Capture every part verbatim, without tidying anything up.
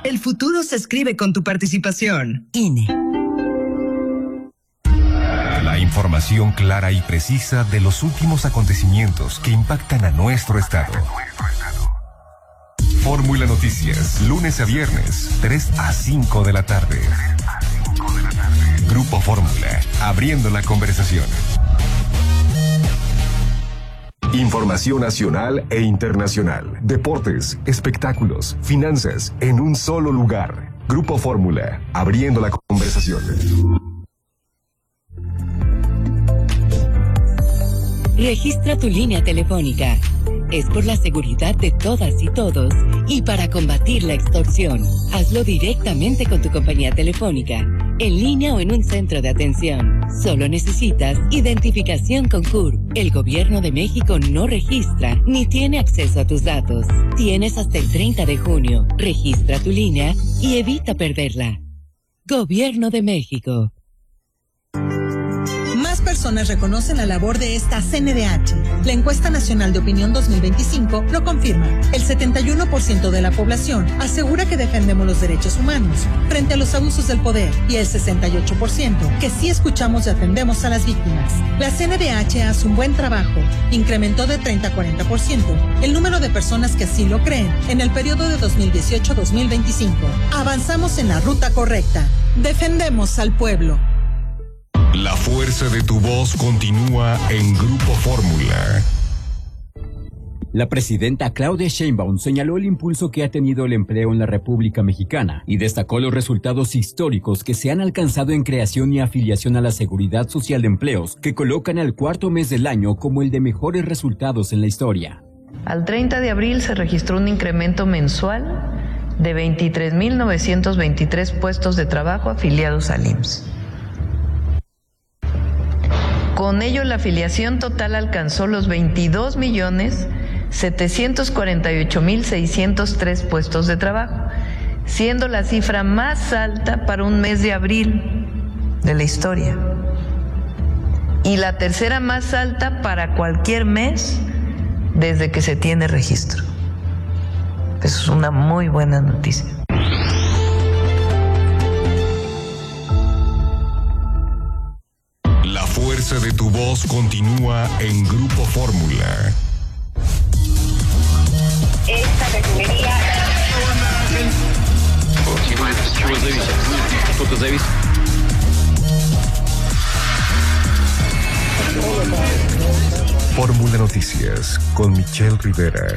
El futuro se escribe con tu participación. I N E. La información clara y precisa de los últimos acontecimientos que impactan a nuestro estado. Fórmula Noticias, lunes a viernes, tres a cinco de la tarde. Grupo Fórmula, abriendo la conversación. Información nacional e internacional, deportes, espectáculos, finanzas, en un solo lugar. Grupo Fórmula, abriendo la conversación. Registra tu línea telefónica. Es por la seguridad de todas y todos y para combatir la extorsión. Hazlo directamente con tu compañía telefónica, en línea o en un centro de atención. Solo necesitas identificación con C U R P. El Gobierno de México no registra ni tiene acceso a tus datos. Tienes hasta el treinta de junio. Registra tu línea y evita perderla. Gobierno de México. Más personas reconocen la labor de esta C N D H. La encuesta nacional de opinión dos mil veinticinco lo confirma. El setenta y uno por ciento de la población asegura que defendemos los derechos humanos frente a los abusos del poder y el sesenta y ocho por ciento que sí escuchamos y atendemos a las víctimas. La C N D H hace un buen trabajo. Incrementó de treinta a cuarenta por ciento el número de personas que así lo creen en el periodo de dos mil dieciocho a dos mil veinticinco. Avanzamos en la ruta correcta. Defendemos al pueblo. La fuerza de tu voz continúa en Grupo Fórmula. La presidenta Claudia Sheinbaum señaló el impulso que ha tenido el empleo en la República Mexicana y destacó los resultados históricos que se han alcanzado en creación y afiliación a la Seguridad Social de Empleos, que colocan al cuarto mes del año como el de mejores resultados en la historia. Al treinta de abril se registró un incremento mensual de veintitrés mil novecientos veintitrés puestos de trabajo afiliados al I M S S. Con ello, la afiliación total alcanzó los veintidós millones setecientos cuarenta y ocho mil seiscientos tres puestos de trabajo, siendo la cifra más alta para un mes de abril de la historia y la tercera más alta para cualquier mes desde que se tiene registro. Eso es una muy buena noticia. La fuerza de tu voz continúa en Grupo Fórmula. Esta refinería... Fórmula Noticias con Michelle Rivera.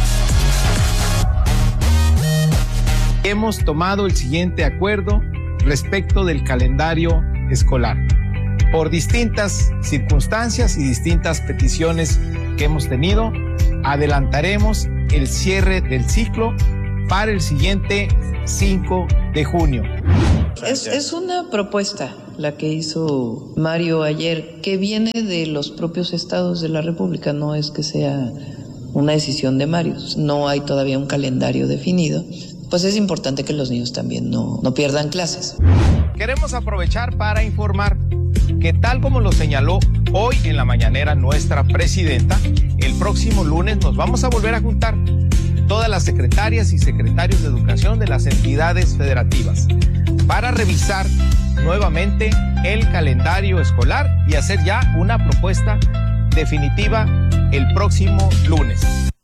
Hemos tomado el siguiente acuerdo respecto del calendario escolar. Por distintas circunstancias y distintas peticiones que hemos tenido, adelantaremos el cierre del ciclo para el siguiente cinco de junio. Es, es una propuesta la que hizo Mario ayer, que viene de los propios estados de la República, no es que sea una decisión de Mario, no hay todavía un calendario definido. Pues es importante que los niños también no, no pierdan clases. Queremos aprovechar para informar que, tal como lo señaló hoy en la mañanera nuestra presidenta, el próximo lunes nos vamos a volver a juntar todas las secretarias y secretarios de educación de las entidades federativas para revisar nuevamente el calendario escolar y hacer ya una propuesta definitiva el próximo lunes.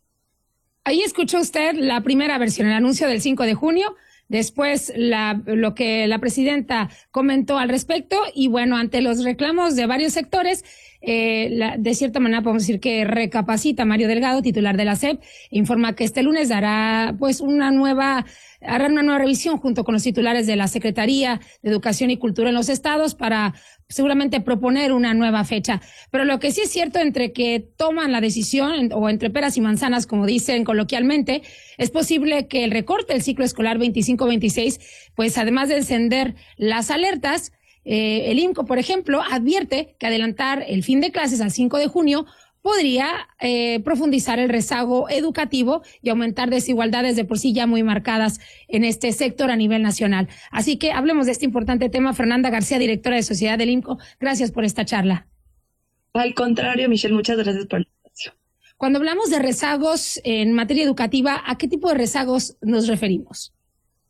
Ahí escuchó usted la primera versión, el anuncio del cinco de junio. Después, la, lo que la presidenta comentó al respecto. Y bueno, ante los reclamos de varios sectores, eh, la, de cierta manera podemos decir que recapacita Mario Delgado, titular de la S E P, informa que este lunes dará pues una nueva, hará una nueva revisión junto con los titulares de la Secretaría de Educación y Cultura en los estados para seguramente proponer una nueva fecha. Pero lo que sí es cierto, entre que toman la decisión, o entre peras y manzanas, como dicen coloquialmente, es posible que el recorte del ciclo escolar veinticinco veintiséis, pues además de encender las alertas, eh, el I M C O, por ejemplo, advierte que adelantar el fin de clases al cinco de junio podría eh, profundizar el rezago educativo y aumentar desigualdades de por sí ya muy marcadas en este sector a nivel nacional. Así que hablemos de este importante tema. Fernanda García, directora de Sociedad del I M C O, gracias por esta charla. Al contrario, Michelle, muchas gracias por la invitación. Cuando hablamos de rezagos en materia educativa, ¿a qué tipo de rezagos nos referimos?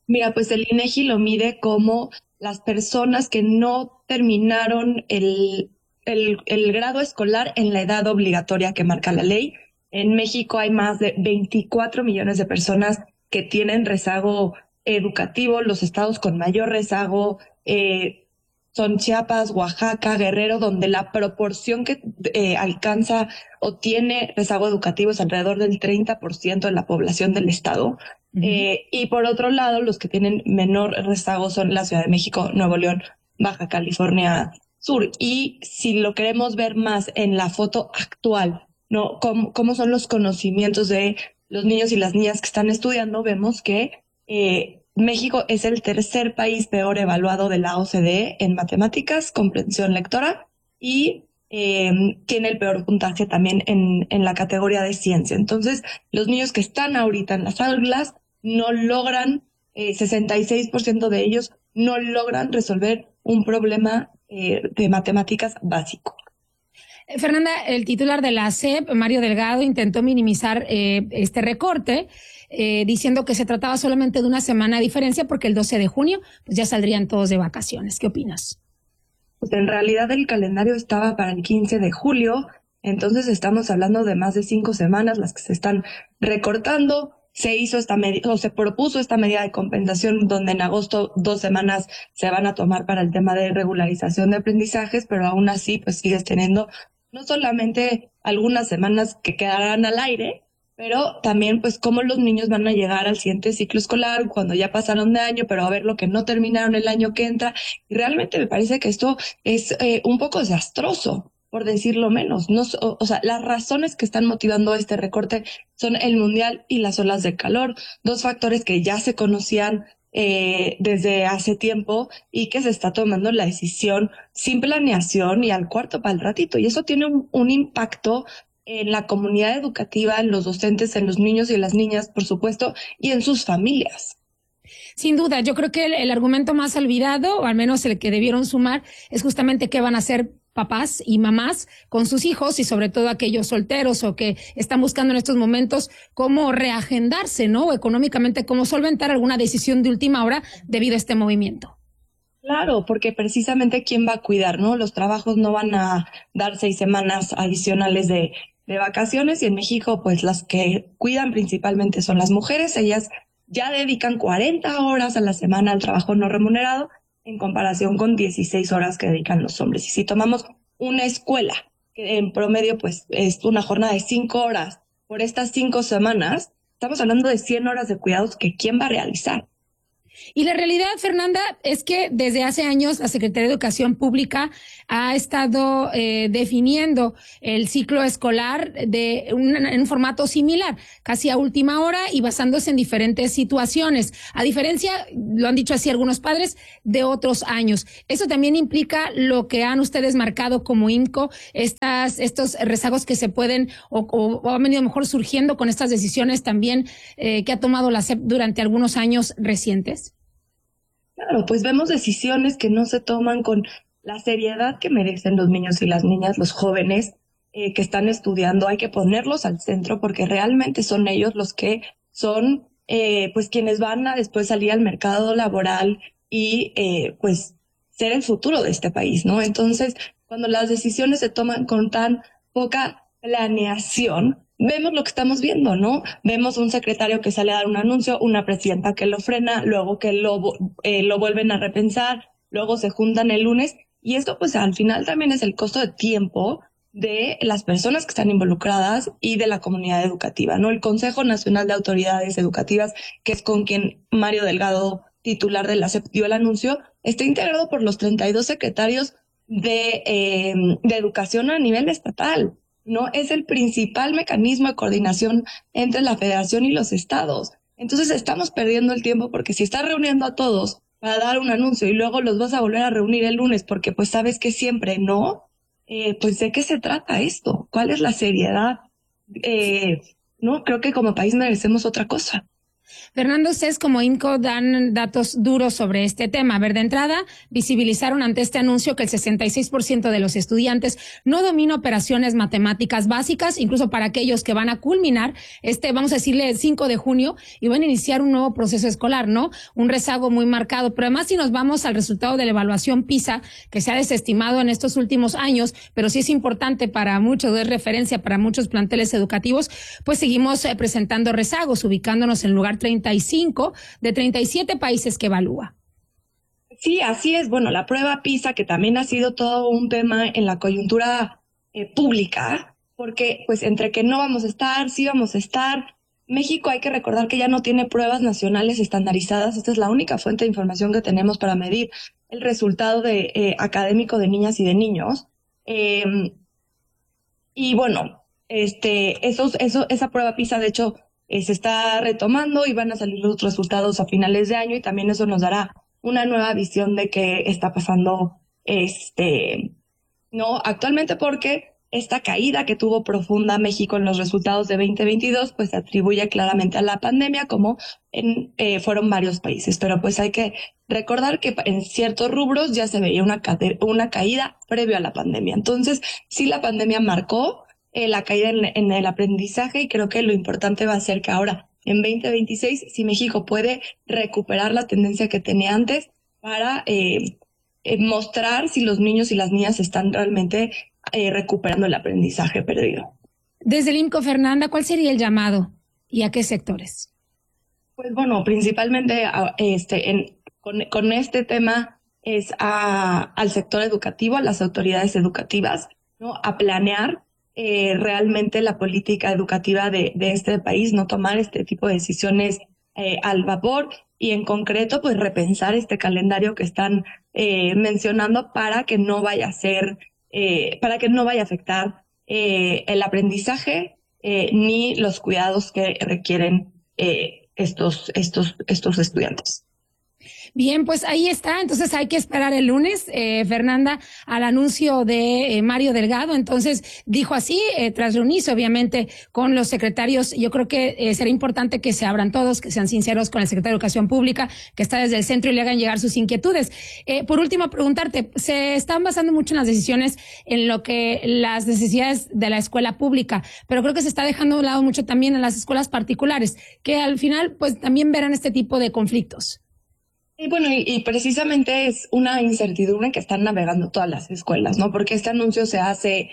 Mira, pues el INEGI lo mide como las personas que no terminaron el, el, el grado escolar en la edad obligatoria que marca la ley. En México hay más de veinticuatro millones de personas que tienen rezago educativo. Los estados con mayor rezago eh, son Chiapas, Oaxaca, Guerrero, donde la proporción que eh, alcanza o tiene rezago educativo es alrededor del treinta por ciento de la población del estado. Uh-huh. Eh, y por otro lado, los que tienen menor rezago son la Ciudad de México, Nuevo León, Baja California Sur. Y si lo queremos ver más en la foto actual, ¿no? Cómo, cómo son los conocimientos de los niños y las niñas que están estudiando, vemos que eh, México es el tercer país peor evaluado de la O C D E en matemáticas, comprensión lectora, y eh, tiene el peor puntaje también en, en la categoría de ciencia. Entonces, los niños que están ahorita en las aulas no logran, eh, sesenta y seis por ciento de ellos no logran resolver un problema eh, de matemáticas básico. Fernanda, el titular de la S E P, Mario Delgado, intentó minimizar eh, este recorte, eh, diciendo que se trataba solamente de una semana de diferencia porque el doce de junio pues ya saldrían todos de vacaciones. ¿Qué opinas? Pues en realidad el calendario estaba para el quince de julio, entonces estamos hablando de más de cinco semanas las que se están recortando. Se hizo esta medida, o se propuso esta medida de compensación donde en agosto dos semanas se van a tomar para el tema de regularización de aprendizajes, pero aún así pues sigues teniendo no solamente algunas semanas que quedarán al aire, pero también pues cómo los niños van a llegar al siguiente ciclo escolar cuando ya pasaron de año, pero a ver lo que no terminaron el año que entra. Y realmente me parece que esto es eh, un poco desastroso, por decirlo menos. No, o, o sea, las razones que están motivando este recorte son el mundial y las olas de calor, dos factores que ya se conocían eh, desde hace tiempo y que se está tomando la decisión sin planeación y al cuarto para el ratito. Y eso tiene un, un impacto en la comunidad educativa, en los docentes, en los niños y las niñas, por supuesto, y en sus familias. Sin duda, yo creo que el, el argumento más olvidado, o al menos el que debieron sumar, es justamente qué van a hacer papás y mamás con sus hijos y sobre todo aquellos solteros o que están buscando en estos momentos cómo reagendarse, ¿no? O económicamente, cómo solventar alguna decisión de última hora debido a este movimiento. Claro, porque precisamente quién va a cuidar, ¿no? Los trabajos no van a dar seis semanas adicionales de, de vacaciones y en México, pues las que cuidan principalmente son las mujeres. Ellas ya dedican cuarenta horas a la semana al trabajo no remunerado en comparación con dieciséis horas que dedican los hombres. Y si tomamos una escuela, que en promedio pues es una jornada de cinco horas por estas cinco semanas, estamos hablando de cien horas de cuidados que quién va a realizar. Y la realidad, Fernanda, es que desde hace años la Secretaría de Educación Pública ha estado eh, definiendo el ciclo escolar de un, en un formato similar, casi a última hora y basándose en diferentes situaciones. A diferencia, lo han dicho así algunos padres, de otros años. Eso también implica lo que han ustedes marcado como I N C O, estas, estos rezagos que se pueden o, o, o han venido mejor surgiendo con estas decisiones también eh, que ha tomado la S E P durante algunos años recientes. Claro, pues vemos decisiones que no se toman con la seriedad que merecen los niños y las niñas, los jóvenes eh, que están estudiando. Hay que ponerlos al centro porque realmente son ellos los que son eh, pues quienes van a después salir al mercado laboral y eh, pues ser el futuro de este país, ¿no? Entonces, cuando las decisiones se toman con tan poca planeación, vemos lo que estamos viendo, ¿no? Vemos un secretario que sale a dar un anuncio, una presidenta que lo frena, luego que lo, eh, lo vuelven a repensar, luego se juntan el lunes, y esto pues al final también es el costo de tiempo de las personas que están involucradas y de la comunidad educativa, ¿no? El Consejo Nacional de Autoridades Educativas, que es con quien Mario Delgado, titular de la S E P, dio el anuncio, está integrado por los treinta y dos secretarios de, eh, de educación a nivel estatal. No es el principal mecanismo de coordinación entre la federación y los estados. Entonces estamos perdiendo el tiempo porque si estás reuniendo a todos para dar un anuncio y luego los vas a volver a reunir el lunes porque pues sabes que siempre no, eh, pues ¿de qué se trata esto? ¿Cuál es la seriedad? Eh, no, creo que como país merecemos otra cosa. Fernando, ustedes como INCO dan datos duros sobre este tema. A ver, de entrada, visibilizaron ante este anuncio que el sesenta y seis por ciento de los estudiantes no domina operaciones matemáticas básicas, incluso para aquellos que van a culminar este, vamos a decirle, el cinco de junio y van a iniciar un nuevo proceso escolar, ¿no? Un rezago muy marcado. Pero además, si nos vamos al resultado de la evaluación PISA, que se ha desestimado en estos últimos años, pero sí es importante para muchos, es referencia para muchos planteles educativos, pues seguimos eh, presentando rezagos, ubicándonos en el lugar treinta y cinco de treinta y siete países que evalúa. Sí, así es. Bueno, la prueba PISA, que también ha sido todo un tema en la coyuntura eh, pública, porque pues entre que no vamos a estar, sí vamos a estar, México hay que recordar que ya no tiene pruebas nacionales estandarizadas. Esta es la única fuente de información que tenemos para medir el resultado de, eh, académico de niñas y de niños. Eh, y bueno, este, esos, eso, esa prueba PISA, de hecho, Eh, se está retomando y van a salir los resultados a finales de año y también eso nos dará una nueva visión de qué está pasando este no actualmente, porque esta caída que tuvo profunda México en los resultados de veinte veintidós pues se atribuye claramente a la pandemia, como en eh, fueron varios países, pero pues hay que recordar que en ciertos rubros ya se veía una, ca- una caída previo a la pandemia. Entonces sí, la pandemia marcó Eh, la caída en, en el aprendizaje, y creo que lo importante va a ser que ahora, en veinte veintiséis, si México puede recuperar la tendencia que tenía antes para eh, eh, mostrar si los niños y las niñas están realmente eh, recuperando el aprendizaje perdido. Desde el INCO, Fernanda, ¿cuál sería el llamado y a qué sectores? Pues bueno, principalmente a, este, en, con, con este tema es a, al sector educativo, a las autoridades educativas, ¿no? A planear Eh, realmente la política educativa de, de este país, no tomar este tipo de decisiones eh, al vapor, y en concreto pues repensar este calendario que están eh, mencionando para que no vaya a ser, eh, para que no vaya a afectar eh, el aprendizaje eh, ni los cuidados que requieren eh, estos, estos, estos estudiantes. Bien, pues ahí está. Entonces hay que esperar el lunes, eh, Fernanda, al anuncio de eh, Mario Delgado. Entonces dijo así, eh, tras reunirse obviamente con los secretarios. Yo creo que eh, será importante que se abran todos, que sean sinceros con el secretario de Educación Pública, que está desde el centro, y le hagan llegar sus inquietudes. Eh, por último, preguntarte, se están basando mucho en las decisiones en lo que las necesidades de la escuela pública, pero creo que se está dejando de lado mucho también en las escuelas particulares, que al final pues también verán este tipo de conflictos. Y bueno, y, y precisamente es una incertidumbre que están navegando todas las escuelas, ¿no? Porque este anuncio se hace,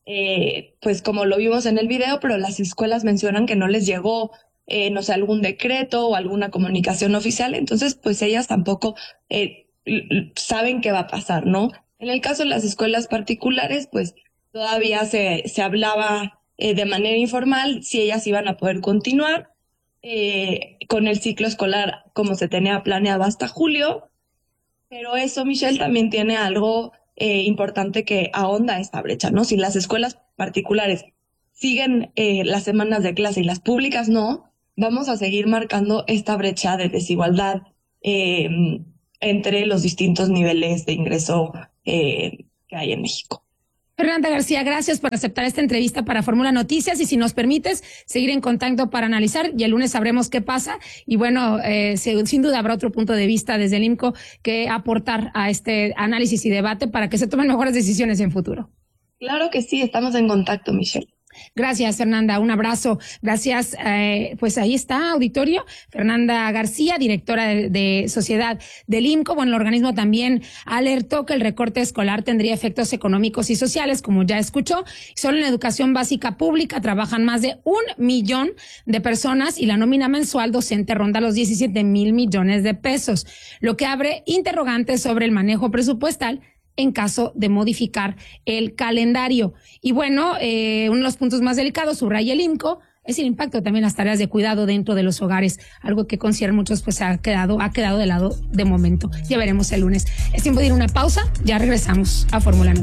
eh, pues como lo vimos en el video, pero las escuelas mencionan que no les llegó, eh, no sé, algún decreto o alguna comunicación oficial. Entonces, pues ellas tampoco eh, saben qué va a pasar, ¿no? En el caso de las escuelas particulares, pues todavía se, se hablaba eh, de manera informal si ellas iban a poder continuar Eh, con el ciclo escolar como se tenía planeado hasta julio, pero eso, Michelle, también tiene algo eh, importante que ahonda esta brecha, ¿no? Si las escuelas particulares siguen eh, las semanas de clase y las públicas no, vamos a seguir marcando esta brecha de desigualdad eh, entre los distintos niveles de ingreso eh, que hay en México. Fernanda García, gracias por aceptar esta entrevista para Fórmula Noticias, y si nos permites, seguir en contacto para analizar, y el lunes sabremos qué pasa, y bueno, eh, se, sin duda habrá otro punto de vista desde el INCO que aportar a este análisis y debate para que se tomen mejores decisiones en futuro. Claro que sí, estamos en contacto, Michelle. Gracias, Fernanda. Un abrazo. Gracias. Eh, pues ahí está, auditorio. Fernanda García, directora de, de Sociedad del INCO. Bueno, el organismo también alertó que el recorte escolar tendría efectos económicos y sociales, como ya escuchó. Solo en la educación básica pública trabajan más de un millón de personas y la nómina mensual docente ronda los diecisiete mil millones de pesos, lo que abre interrogantes sobre el manejo presupuestal en caso de modificar el calendario. Y bueno, eh, uno de los puntos más delicados, subraya el INCO, es el impacto también en las tareas de cuidado dentro de los hogares, algo que consideran muchos pues ha quedado, ha quedado de lado de momento. Ya veremos el lunes. Es tiempo de ir a una pausa, ya regresamos a Fórmula Noticias.